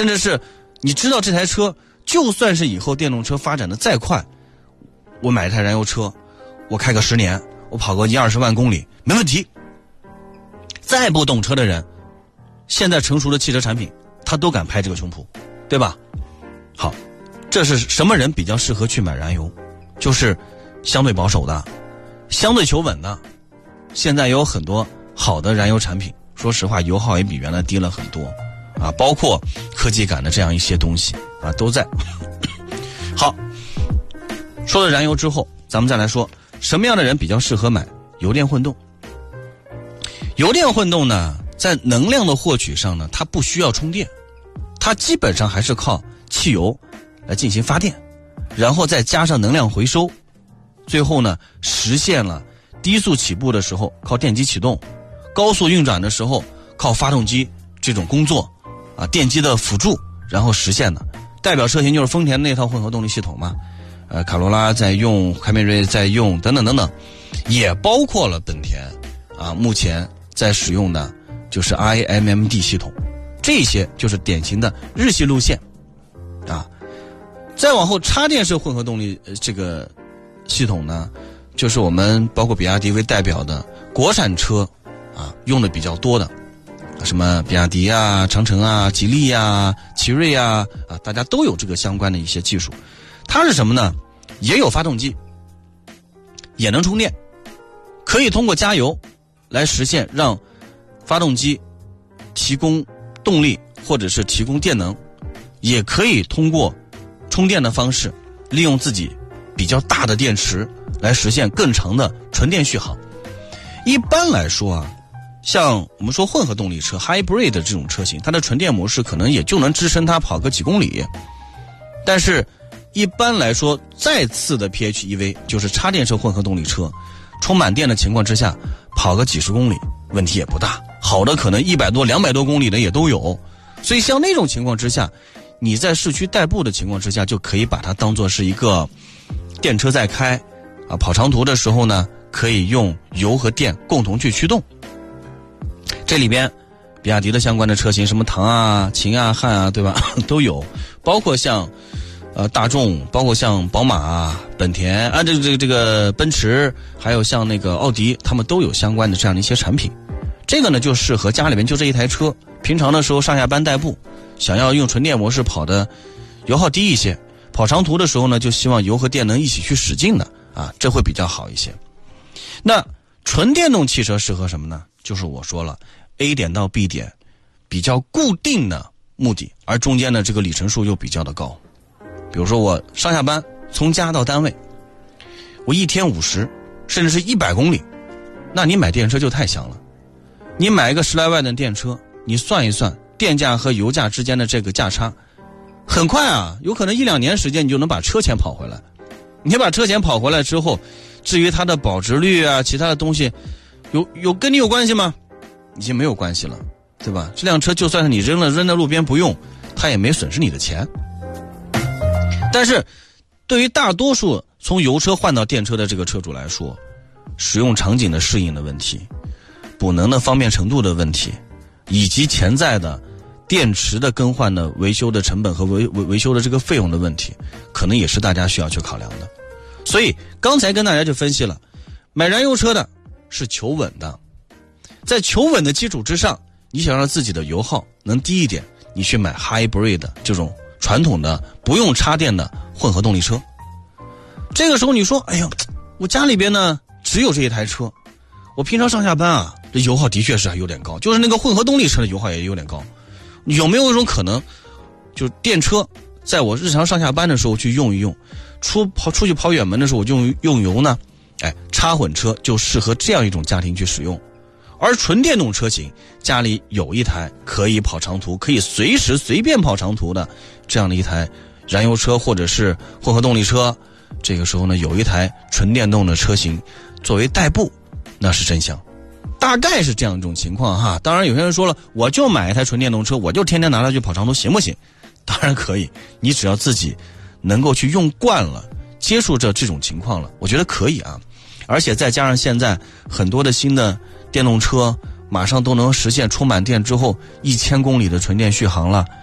甚至是你知道这台车就算是以后电动车发展的再快，我买一台燃油车，我开个10年，我跑个10-20万公里没问题。再不懂车的人，现在成熟的汽车产品他都敢拍这个胸脯，对吧？好，这是什么人比较适合去买燃油？就是相对保守的，相对求稳的。现在也有很多好的燃油产品，说实话油耗也比原来低了很多啊，包括科技感的这样一些东西啊都在。好，说了燃油之后，咱们再来说什么样的人比较适合买油电混动。油电混动呢，在能量的获取上呢，它不需要充电，它基本上还是靠汽油来进行发电，然后再加上能量回收，最后呢实现了低速起步的时候靠电机启动，高速运转的时候靠发动机这种工作啊，电机的辅助，然后实现的。代表车型就是丰田那套混合动力系统嘛，卡罗拉在用，凯美瑞在用，等等等等，也包括了本田啊，目前在使用的就是 iMMD 系统，这些就是典型的日系路线啊。再往后插电式混合动力这个系统呢，就是我们包括比亚迪为代表的国产车啊用的比较多的，什么比亚迪啊、长城啊、吉利啊、奇瑞啊，大家都有这个相关的一些技术。它是什么呢？也有发动机，也能充电，可以通过加油来实现让发动机提供动力或者是提供电能，也可以通过充电的方式，利用自己比较大的电池来实现更长的纯电续航。一般来说啊，像我们说混合动力车 Hybrid 的这种车型，它的纯电模式可能也就能支撑它跑个几公里，但是一般来说再次的 PHEV 就是插电式混合动力车，充满电的情况之下跑个几十公里问题也不大，好的可能100多200多公里的也都有。所以像那种情况之下，你在市区代步的情况之下，就可以把它当作是一个电车在开啊，跑长途的时候呢可以用油和电共同去驱动。这里边比亚迪的相关的车型，什么唐啊、秦啊、汉啊，对吧，都有，包括像大众，包括像宝马啊、本田啊，这个奔驰，还有像那个奥迪，他们都有相关的这样的一些产品。这个呢就适合家里面就这一台车，平常的时候上下班代步，想要用纯电模式跑的油耗低一些，跑长途的时候呢就希望油和电能一起去使劲的啊，这会比较好一些。那纯电动汽车适合什么呢？就是我说了 A 点到 B 点比较固定的目的，而中间的这个里程数又比较的高。比如说我上下班从家到单位，我一天50甚至是100公里，那你买电车就太香了。你买一个10来万的电车，你算一算电价和油价之间的这个价差，很快啊，有可能1-2年时间你就能把车钱跑回来。你把车钱跑回来之后，至于它的保值率啊其他的东西有跟你有关系吗？已经没有关系了，对吧？这辆车就算是你扔在路边不用，它也没损失你的钱。但是对于大多数从油车换到电车的这个车主来说，使用场景的适应的问题，补能的方便程度的问题，以及潜在的电池的更换的维修的成本和维修的这个费用的问题，可能也是大家需要去考量的。所以刚才跟大家就分析了，买燃油车的是求稳的，在求稳的基础之上，你想让自己的油耗能低一点，你去买 Hybrid 这种传统的不用插电的混合动力车。这个时候你说，哎呀，我家里边呢只有这一台车，我平常上下班啊，这油耗的确是还有点高，就是那个混合动力车的油耗也有点高。有没有一种可能，就是电车在我日常上下班的时候去用一用，出去跑远门的时候我就用油呢？插混车就适合这样一种家庭去使用。而纯电动车型，家里有一台可以跑长途，可以随时随便跑长途的这样的一台燃油车或者是混合动力车，这个时候呢有一台纯电动的车型作为代步，那是真香。大概是这样一种情况哈。当然有些人说了，我就买一台纯电动车，我就天天拿它去跑长途，行不行？当然可以，你只要自己能够去用惯了，接触着这种情况了，我觉得可以啊。而且再加上现在很多的新的电动车马上都能实现充满电之后1000公里的纯电续航了，